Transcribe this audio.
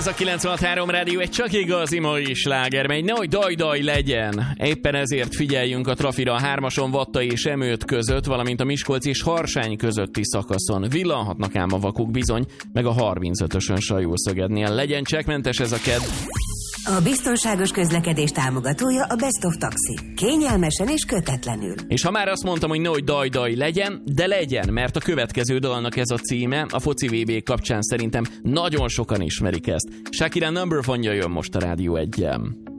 Ez a 96.3 Rádió egy csak igazi mai sláger, mely nehogy daj-daj legyen. Éppen ezért figyeljünk a trafira a 3-ason Vatta és Emőt között, valamint a Miskolc és Harsány közötti szakaszon. Villanhatnak ám a vakuk bizony, meg a 35-ösön Sajó-Szögednél. Legyen csekkmentes ez a kedd. A biztonságos közlekedés támogatója a Best of Taxi. Kényelmesen és kötetlenül. És ha már azt mondtam, hogy nehogy daj-daj legyen, de legyen, mert a következő dalnak ez a címe, a foci VB kapcsán szerintem nagyon sokan ismerik ezt. Shakira Number One jön most a Rádió 1-en.